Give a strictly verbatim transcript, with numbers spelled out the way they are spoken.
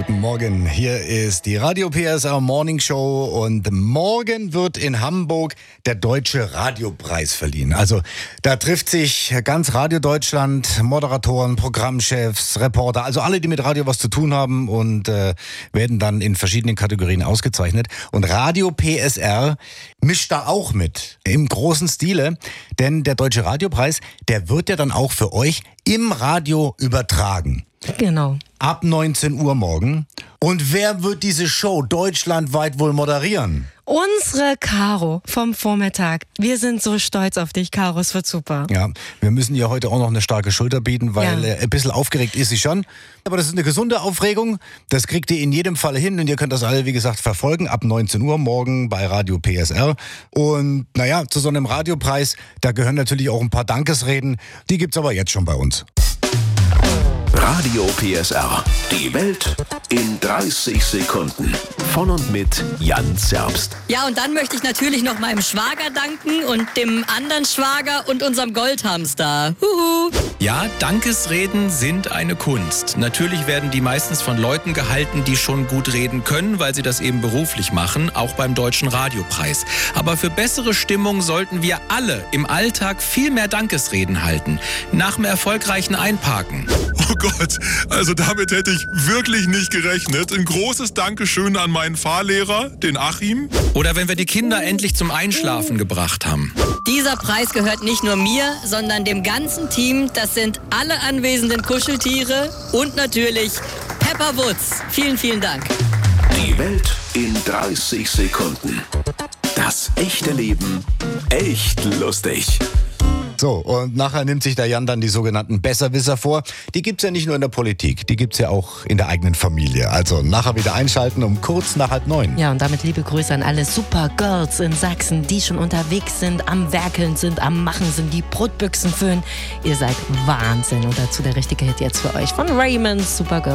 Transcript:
Guten Morgen, hier ist die Radio P S R Morning Show und morgen wird in Hamburg der Deutsche Radiopreis verliehen. Also da trifft sich ganz Radio Deutschland, Moderatoren, Programmchefs, Reporter, also alle, die mit Radio was zu tun haben und äh, werden dann in verschiedenen Kategorien ausgezeichnet. Und Radio P S R mischt da auch mit, im großen Stile, denn der Deutsche Radiopreis, der wird ja dann auch für euch im Radio übertragen. Genau. Ab neunzehn Uhr morgen. Und wer wird diese Show deutschlandweit wohl moderieren? Unsere Caro vom Vormittag. Wir sind so stolz auf dich, Caro. Es wird super. Ja, wir müssen ihr heute auch noch eine starke Schulter bieten, weil Ja. äh, ein bisschen aufgeregt ist sie schon. Aber das ist eine gesunde Aufregung. Das kriegt ihr in jedem Fall hin. Und ihr könnt das alle, wie gesagt, verfolgen. Ab neunzehn Uhr morgen bei Radio P S R. Und naja, zu so einem Radiopreis, da gehören natürlich auch ein paar Dankesreden. Die gibt's aber jetzt schon bei uns. Radio P S R. Die Welt in dreißig Sekunden. Von und mit Jan Zerbst. Ja, und dann möchte ich natürlich noch meinem Schwager danken und dem anderen Schwager und unserem Goldhamster. Huhu. Ja, Dankesreden sind eine Kunst. Natürlich werden die meistens von Leuten gehalten, die schon gut reden können, weil sie das eben beruflich machen, auch beim Deutschen Radiopreis. Aber für bessere Stimmung sollten wir alle im Alltag viel mehr Dankesreden halten. Nach dem erfolgreichen Einparken. Oh Gott, also damit hätte ich wirklich nicht gerechnet. Ein großes Dankeschön an meinen Fahrlehrer, den Achim. Oder wenn wir die Kinder endlich zum Einschlafen gebracht haben. Dieser Preis gehört nicht nur mir, sondern dem ganzen Team. Das sind alle anwesenden Kuscheltiere und natürlich Pepper Woods. Vielen, vielen Dank. Die Welt in dreißig Sekunden. Das echte Leben echt lustig. So, und nachher nimmt sich der Jan dann die sogenannten Besserwisser vor. Die gibt's ja nicht nur in der Politik, die gibt's ja auch in der eigenen Familie. Also nachher wieder einschalten um kurz nach halb neun. Ja, und damit liebe Grüße an alle Supergirls in Sachsen, die schon unterwegs sind, am Werkeln sind, am Machen sind, die Brotbüchsen füllen. Ihr seid Wahnsinn. Und dazu der richtige Hit jetzt für euch von Raymond, Supergirl.